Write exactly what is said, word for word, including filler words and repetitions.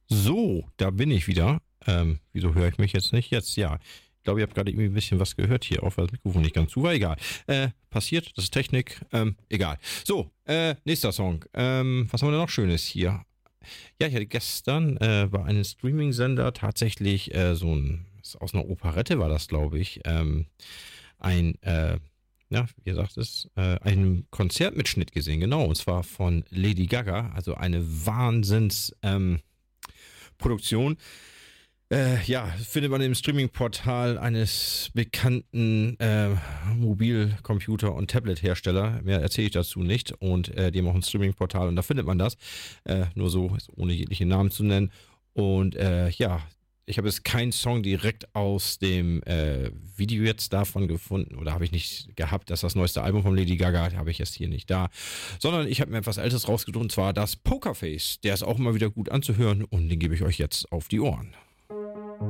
So, da bin ich wieder. Ähm, wieso höre ich mich jetzt nicht? Jetzt, ja. Ich glaube, ihr habt gerade irgendwie ein bisschen was gehört hier, auch weil das Mikrofon nicht ganz zu war. Egal. Äh, passiert, das ist Technik. Ähm, egal. So, äh, nächster Song. Ähm, was haben wir denn noch Schönes hier? Ja, ich hatte gestern äh, bei einem Streaming-Sender tatsächlich äh, so ein, aus einer Operette war das, glaube ich, ähm, ein, äh, ja, wie sagt es, äh, einen Konzertmitschnitt gesehen, genau, und zwar von Lady Gaga, also eine Wahnsinns, ähm, Produktion. Äh, ja, findet man im Streaming-Portal eines bekannten äh, Mobilcomputer- und Tablet-Hersteller. Mehr erzähle ich dazu nicht. Und äh, die haben auch ein Streaming-Portal und da findet man das. Äh, nur so, ohne jegliche Namen zu nennen. Und äh, ja, ich habe jetzt keinen Song direkt aus dem äh, Video jetzt davon gefunden oder habe ich nicht gehabt, dass das neueste Album von Lady Gaga habe ich jetzt hier nicht da, sondern ich habe mir etwas Älteres rausgesucht und zwar das Pokerface. Der ist auch immer wieder gut anzuhören und den gebe ich euch jetzt auf die Ohren.